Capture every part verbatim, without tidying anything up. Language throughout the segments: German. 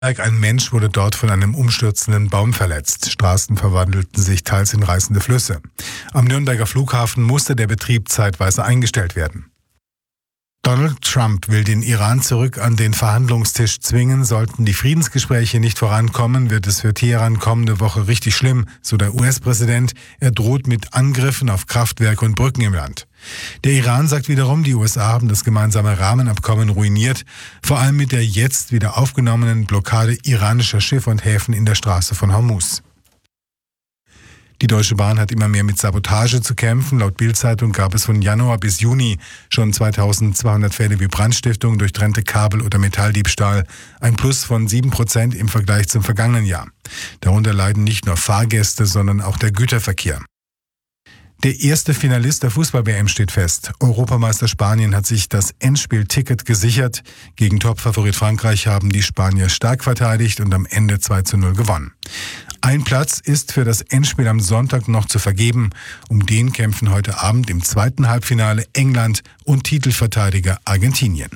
Ein Mensch wurde dort von einem umstürzenden Baum verletzt. Straßen verwandelten sich teils in reißende Flüsse. Am Nürnberger Flughafen musste der Betrieb zeitweise eingestellt werden. Donald Trump will den Iran zurück an den Verhandlungstisch zwingen. Sollten die Friedensgespräche nicht vorankommen, wird es für Teheran kommende Woche richtig schlimm, so der U S-Präsident. Er droht mit Angriffen auf Kraftwerke und Brücken im Land. Der Iran sagt wiederum, die U S A haben das gemeinsame Rahmenabkommen ruiniert, vor allem mit der jetzt wieder aufgenommenen Blockade iranischer Schiffe und Häfen in der Straße von Hormuz. Die Deutsche Bahn hat immer mehr mit Sabotage zu kämpfen. Laut Bild-Zeitung gab es von Januar bis Juni schon zweitausendzweihundert Fälle wie Brandstiftung, durchtrennte Kabel oder Metalldiebstahl. Ein Plus von sieben Prozent im Vergleich zum vergangenen Jahr. Darunter leiden nicht nur Fahrgäste, sondern auch der Güterverkehr. Der erste Finalist der Fußball-W M steht fest. Europameister Spanien hat sich das Endspielticket gesichert. Gegen Topfavorit Frankreich haben die Spanier stark verteidigt und am Ende zwei zu null gewonnen. Ein Platz ist für das Endspiel am Sonntag noch zu vergeben. Um den kämpfen heute Abend im zweiten Halbfinale England und Titelverteidiger Argentinien.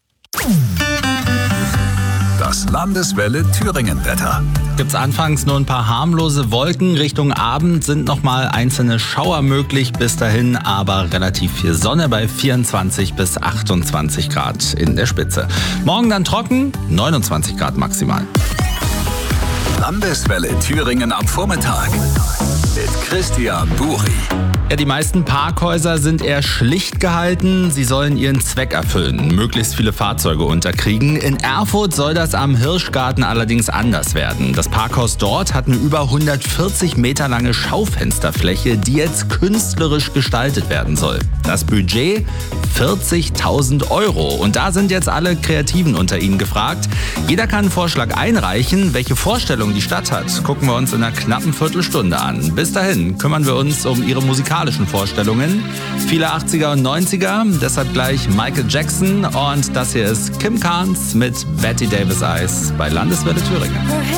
Das Landeswelle Thüringen-Wetter. Gibt's anfangs nur ein paar harmlose Wolken. Richtung Abend sind nochmal einzelne Schauer möglich. Bis dahin aber relativ viel Sonne bei vierundzwanzig bis achtundzwanzig Grad in der Spitze. Morgen dann trocken, neunundzwanzig Grad maximal. Landeswelle Thüringen am Vormittag mit Christian Buri. Ja, die meisten Parkhäuser sind eher schlicht gehalten. Sie sollen ihren Zweck erfüllen, möglichst viele Fahrzeuge unterkriegen. In Erfurt soll das am Hirschgarten allerdings anders werden. Das Parkhaus dort hat eine über hundertvierzig Meter lange Schaufensterfläche, die jetzt künstlerisch gestaltet werden soll. Das Budget vierzigtausend Euro. Und da sind jetzt alle Kreativen unter Ihnen gefragt. Jeder kann einen Vorschlag einreichen. Welche Vorstellung die Stadt hat, gucken wir uns in einer knappen Viertelstunde an. Bis dahin kümmern wir uns um Ihre musikalischen Vorstellungen. Viele achtziger und neunziger, deshalb gleich Michael Jackson und das hier ist Kim Carnes mit Betty Davis Eyes bei Landeswelle Thüringen.